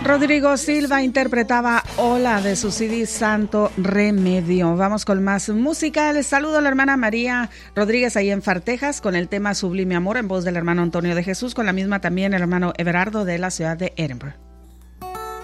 Rodrigo Silva interpretaba Hola de su CD Santo Remedio. Vamos con más música. Les saludo a la hermana María Rodríguez ahí en Fartejas con el tema Sublime Amor en voz del hermano Antonio de Jesús, con la misma también el hermano Everardo de la ciudad de Edinburgh.